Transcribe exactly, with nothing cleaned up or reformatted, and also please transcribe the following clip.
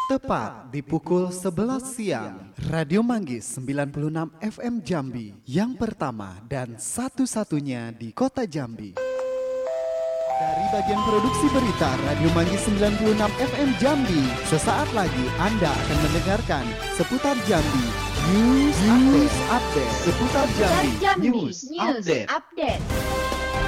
Tepat di pukul sebelas siang, Radio Manggis sembilan puluh enam F M Jambi, yang pertama dan satu-satunya di kota Jambi. Dari bagian produksi berita Radio Manggis sembilan puluh enam F M Jambi, sesaat lagi Anda akan mendengarkan seputar Jambi News, News Update. Update. Seputar Jambi, Jambi News, News Update. Update.